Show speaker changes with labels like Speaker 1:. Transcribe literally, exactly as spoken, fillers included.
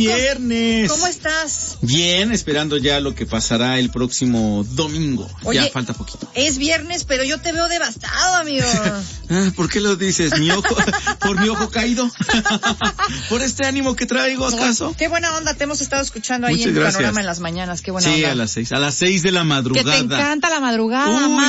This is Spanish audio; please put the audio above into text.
Speaker 1: viernes.
Speaker 2: ¿Cómo estás?
Speaker 1: Bien, esperando ya lo que pasará el próximo domingo.
Speaker 2: Oye,
Speaker 1: ya falta poquito.
Speaker 2: Es viernes, pero yo te veo devastado, amigo.
Speaker 1: Ah, ¿por qué lo dices? ¿Mi ojo? ¿Por mi ojo caído? ¿Por este ánimo que traigo, acaso?
Speaker 2: Qué buena onda, te hemos estado escuchando ahí
Speaker 1: Muchas
Speaker 2: en tu
Speaker 1: gracias.
Speaker 2: Panorama en las mañanas, qué buena
Speaker 1: sí,
Speaker 2: onda.
Speaker 1: a las seis, a las seis de la madrugada.
Speaker 2: Que te encanta la madrugada,
Speaker 1: Uy,